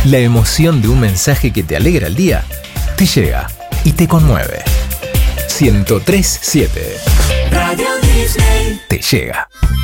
La emoción de un mensaje que te alegra el día te llega y te conmueve. 103.7 Radio Disney te llega.